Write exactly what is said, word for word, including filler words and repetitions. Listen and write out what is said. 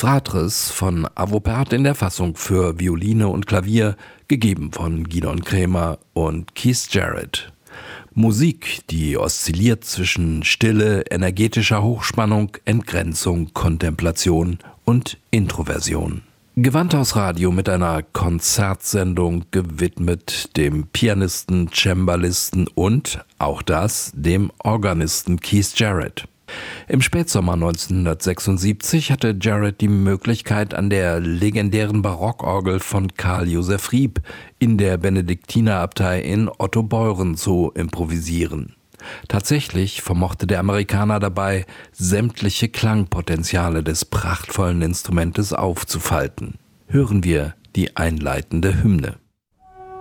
Fratres von Avopert in der Fassung für Violine und Klavier, gegeben von Gidon Kremer und Keith Jarrett. Musik, die oszilliert zwischen Stille, energetischer Hochspannung, Entgrenzung, Kontemplation und Introversion. Gewandhaus-Radio mit einer Konzertsendung gewidmet dem Pianisten, Cembalisten und, auch das, dem Organisten Keith Jarrett. Im Spätsommer neunzehnhundertsechsundsiebzig hatte Jarrett die Möglichkeit, an der legendären Barockorgel von Karl Joseph Rieb in der Benediktinerabtei in Ottobeuren zu improvisieren. Tatsächlich vermochte der Amerikaner dabei, sämtliche Klangpotenziale des prachtvollen Instrumentes aufzufalten. Hören wir die einleitende Hymne.